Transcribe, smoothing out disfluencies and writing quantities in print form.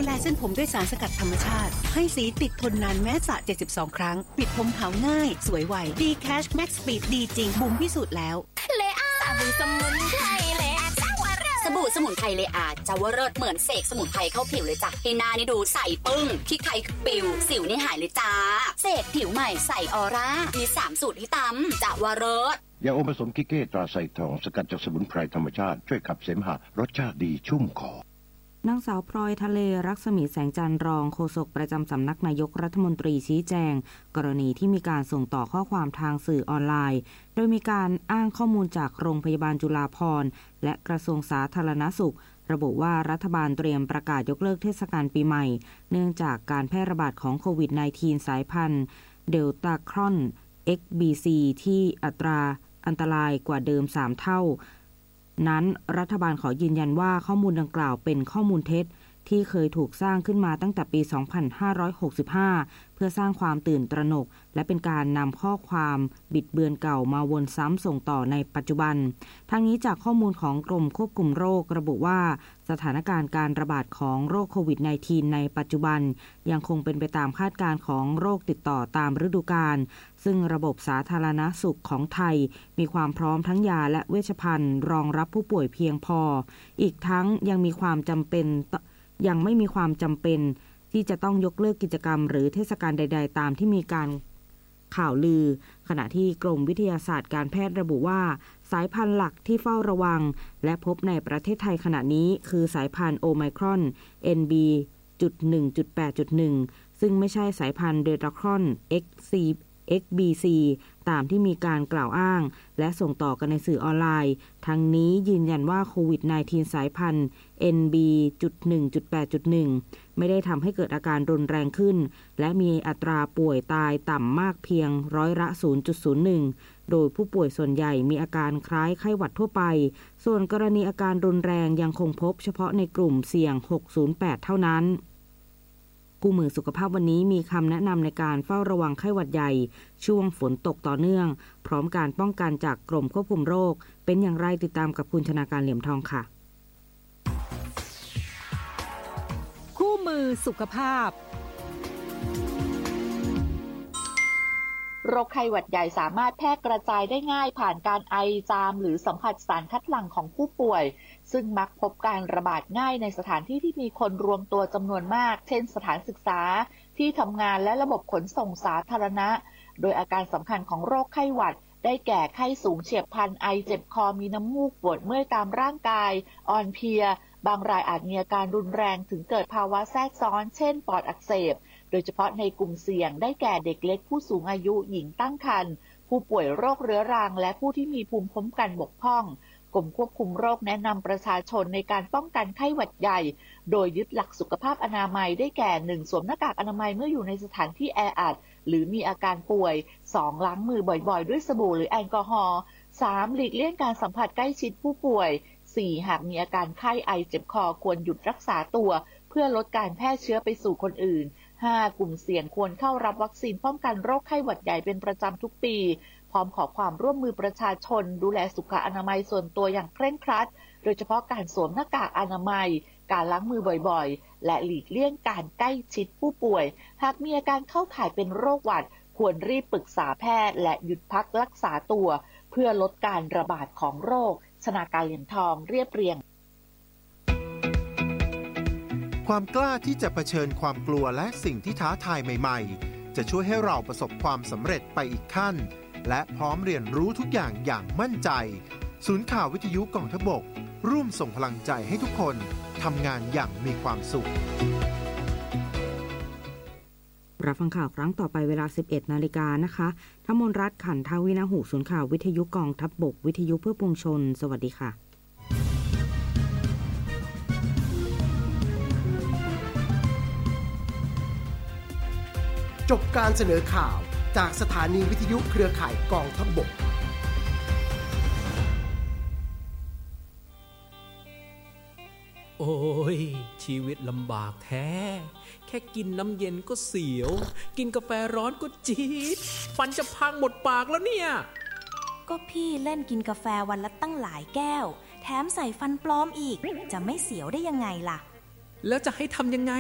แลเส้นผมด้วยสารสกัดธรรมชาติให้สีติดทนนานแม้สระ72 ครั้งปิดผมขาวง่ายสวยไวดีแคชแม็กซ์สปีดดีจริงบุ๋มพิสูจน์แล้วเลอาสบู่สมุนไพรเลอาจาวรสสบู่สมุนไพรเลอาจาวรสเหมือนเสกสมุนไพรเข้าผิวเลยจ้ะให้หน้านี่ดูใสปึ้งที่ใครปิวสิวนี่หายเลยจ้าเสกผิวใหม่ใสออร่ามี3สูตรที่ตำจาวรสยาอมผสมกิเก้ตราไซทองสกัดจากสมุนไพรธรรมชาติช่วยขับเสมหะรสชาติดีชุ่มคอนางสาวพลอยทะเลรักษมีแสงจันทร์รองโฆษกประจำสำนักนายกรัฐมนตรีชี้แจงกรณีที่มีการส่งต่อข้อความทางสื่อออนไลน์โดยมีการอ้างข้อมูลจากโรงพยาบาลจุฬาภรณ์และกระทรวงสาธารณสุขระบุว่ารัฐบาลเตรียมประกาศยกเลิกเทศกาลปีใหม่เนื่องจากการแพร่ระบาดของโควิด -19 สายพันธุ์เดลต้าครอน XBC ที่อัตราอันตรายกว่าเดิม3 เท่านั้นรัฐบาลขอยืนยันว่าข้อมูลดังกล่าวเป็นข้อมูลเท็จที่เคยถูกสร้างขึ้นมาตั้งแต่ปี 2565 เพื่อสร้างความตื่นตระหนกและเป็นการนำข้อความบิดเบือนเก่ามาวนซ้ำส่งต่อในปัจจุบันทั้งนี้จากข้อมูลของกรมควบคุมโรคระบุว่าสถานการณ์การระบาดของโรคโควิด -19 ในปัจจุบันยังคงเป็นไปตามคาดการณ์ของโรคติดต่อตามฤดูกาลซึ่งระบบสาธารณสุขของไทยมีความพร้อมทั้งยาและเวชภัณฑ์รองรับผู้ป่วยเพียงพออีกทั้งยังไม่มีความจำเป็นที่จะต้องยกเลิกกิจกรรมหรือเทศกาลใดๆตามที่มีการข่าวลือขณะที่กรมวิทยาศาสตร์การแพทย์ระบุว่าสายพันธุ์หลักที่เฝ้าระวังและพบในประเทศไทยขณะนี้คือสายพันธุ์โอไมครอน NB.1.8.1 ซึ่งไม่ใช่สายพันธุ์เดลต้าครอน XBC ตามที่มีการกล่าวอ้างและส่งต่อกันในสื่อออนไลน์ทั้งนี้ยืนยันว่าโควิด -19 สายพันธุ์ NB.1.8.1 ไม่ได้ทำให้เกิดอาการรุนแรงขึ้นและมีอัตราป่วยตายต่ำมากเพียง0.01%โดยผู้ป่วยส่วนใหญ่มีอาการคล้ายไข้หวัดทั่วไปส่วนกรณีอาการรุนแรงยังคงพบเฉพาะในกลุ่มเสี่ยง608เท่านั้นคู่มือสุขภาพวันนี้มีคำแนะนำในการเฝ้าระวังไข้หวัดใหญ่ช่วงฝนตกต่อเนื่องพร้อมการป้องกันจากกรมควบคุมโรคเป็นอย่างไรติดตามกับคุณชนาการเหลี่ยมทองค่ะคู่มือสุขภาพโรคไข้หวัดใหญ่สามารถแพร่กระจายได้ง่ายผ่านการไอจามหรือสัมผัสสารคัดหลั่งของผู้ป่วยซึ่งมักพบการระบาดง่ายในสถานที่ที่มีคนรวมตัวจำนวนมากเช่นสถานศึกษาที่ทำงานและระบบขนส่งสาธารณะโดยอาการสำคัญของโรคไข้หวัดได้แก่ไข้สูงเฉียบพลันไอเจ็บคอมีน้ำมูกปวดเมื่อยตามร่างกายอ่อนเพลียบางรายอาจมีอาการรุนแรงถึงเกิดภาวะแทรกซ้อนเช่นปอดอักเสบโดยเฉพาะในกลุ่มเสี่ยงได้แก่เด็กเล็กผู้สูงอายุหญิงตั้งครรภ์ผู้ป่วยโรคเรื้อรังและผู้ที่มีภูมิคุ้มกันบกพร่องกรมควบคุมโรคแนะนำประชาชนในการป้องกันไข้หวัดใหญ่โดยยึดหลักสุขภาพอนามัยได้แก่ 1. สวมหน้ากากอนามัยเมื่ออยู่ในสถานที่แออัดหรือมีอาการป่วย 2. ล้างมือบ่อยๆด้วยสบู่หรือแอลกอฮอล์ 3. หลีกเลี่ยงการสัมผัสใกล้ชิดผู้ป่วย 4. หากมีอาการไข้ไอเจ็บคอควรหยุดรักษาตัวเพื่อลดการแพร่เชื้อไปสู่คนอื่น 5. กลุ่มเสี่ยงควรเข้ารับวัคซีนป้องกันโรคไข้หวัดใหญ่เป็นประจำทุกปีพร้อมขอความร่วมมือประชาชนดูแลสุขอนามัยส่วนตัวอย่างเคร่งครัดโดยเฉพาะการสวมหน้ากากอนามัยการล้างมือบ่อยๆและหลีกเลี่ยงการใกล้ชิดผู้ป่วยหากมีอาการเข้าข่ายเป็นโรคหวัดควรรีบปรึกษาแพทย์และหยุดพักรักษาตัวเพื่อลดการระบาดของโรคชนาการเหรียญทองเรียบเรียงความกล้าที่จะเผชิญความกลัวและสิ่งที่ท้าทายใหม่ๆจะช่วยให้เราประสบความสำเร็จไปอีกขั้นและพร้อมเรียนรู้ทุกอย่างอย่างมั่นใจศูนย์ข่าววิทยุกองทัพบกร่วมส่งพลังใจให้ทุกคนทำงานอย่างมีความสุขรับฟังข่าวครั้งต่อไปเวลา 11 นาฬิกานะคะธมนรัตน์ขันทวินาหูศูนย์ข่าววิทยุกองทัพบกวิทยุเพื่อปวงชนสวัสดีค่ะจบการเสนอข่าวจากสถานีวิทยุเครือข่ายกองทัพบกโอ้ยชีวิตลำบากแท้แค่กินน้ำเย็นก็เสียวกินกาแฟร้อนก็จี๊ดฟันจะพังหมดปากแล้วเนี่ยก็พี่เล่นกินกาแฟวันละตั้งหลายแก้วแถมใส่ฟันปลอมอีกจะไม่เสียวได้ยังไงล่ะแล้วจะให้ทำยังไง